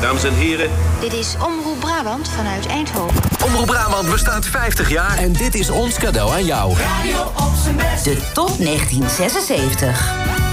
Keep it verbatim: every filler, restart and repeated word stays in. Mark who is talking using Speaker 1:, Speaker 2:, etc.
Speaker 1: Dames en heren.
Speaker 2: Dit is Omroep Brabant vanuit Eindhoven.
Speaker 3: Omroep Brabant bestaat vijftig jaar en dit is ons cadeau aan jou.
Speaker 4: Radio op zijn best.
Speaker 5: De top negentien zesenzeventig.